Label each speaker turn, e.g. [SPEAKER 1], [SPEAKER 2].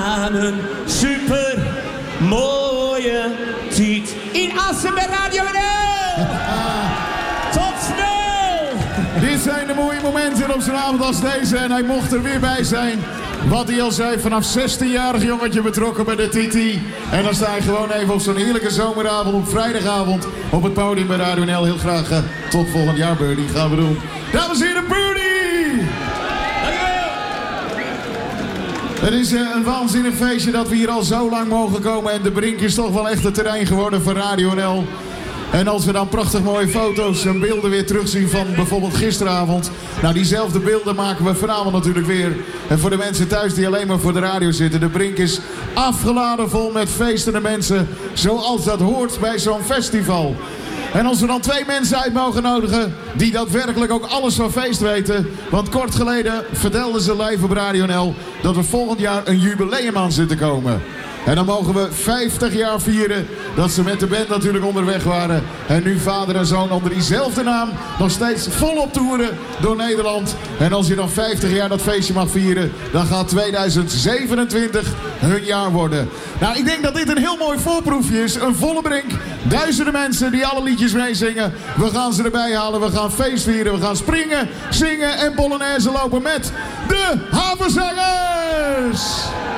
[SPEAKER 1] Aan een super mooie tijd in Assen bij Radio NL. Tot snel!
[SPEAKER 2] Dit zijn de mooie momenten op zo'n avond als deze. En hij mocht er weer bij zijn. Wat hij al zei, vanaf 16-jarig jongetje betrokken bij de TT. En dan sta je gewoon even op zo'n heerlijke zomeravond, op vrijdagavond, op het podium bij Radio NL. Heel graag tot volgend jaar, Birdie. Gaan we doen. Dames en heren, Birdie! Het is een waanzinnig feestje dat we hier al zo lang mogen komen. En de Brink is toch wel echt het terrein geworden voor Radio NL. En als we dan prachtig mooie foto's en beelden weer terugzien van bijvoorbeeld gisteravond. Nou, diezelfde beelden maken we vanavond natuurlijk weer. En voor de mensen thuis die alleen maar voor de radio zitten. De Brink is afgeladen vol met feestende mensen. Zoals dat hoort bij zo'n festival. En als we dan 2 mensen uit mogen nodigen die daadwerkelijk ook alles van feest weten. Want kort geleden vertelden ze live op Radio NL dat we volgend jaar een jubileum aan zitten komen. En dan mogen we 50 jaar vieren dat ze met de band natuurlijk onderweg waren. En nu vader en zoon onder diezelfde naam nog steeds volop toeren door Nederland. En als je dan 50 jaar dat feestje mag vieren, dan gaat 2027 hun jaar worden. Nou, ik denk dat dit een heel mooi voorproefje is. Een volle Brink, duizenden mensen die alle liedjes meezingen. We gaan ze erbij halen, we gaan feest vieren, we gaan springen, zingen en polonaise lopen met de Havenzangers.